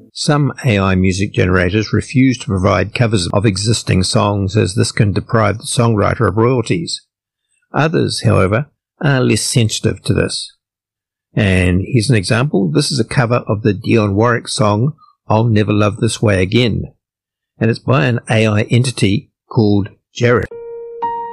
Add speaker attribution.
Speaker 1: Some AI music generators refuse to provide covers of existing songs, as this can deprive the songwriter of royalties. Others, however, are less sensitive to this. And here's an example. This is a cover of the Dionne Warwick song I'll Never Love This Way Again, and it's by an AI entity called Jared.